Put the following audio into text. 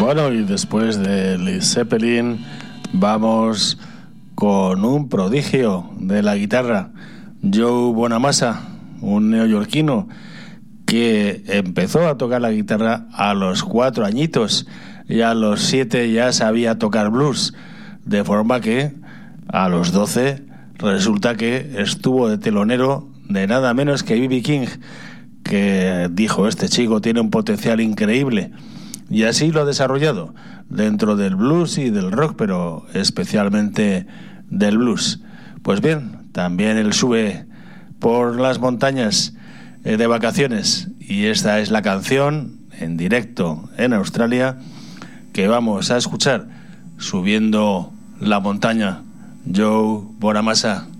Bueno, y después de Led Zeppelin vamos con un prodigio de la guitarra, Joe Bonamassa, un neoyorquino que empezó a tocar la guitarra a los 4 añitos y a los 7 ya sabía tocar blues, de forma que a los 12 resulta que estuvo de telonero de nada menos que B.B. King, que dijo: este chico tiene un potencial increíble, y así lo ha desarrollado dentro del blues y del rock, pero especialmente del blues. Pues bien, también él sube por las montañas de vacaciones, y esta es la canción en directo en Australia que vamos a escuchar subiendo la montaña, Joe Bonamassa.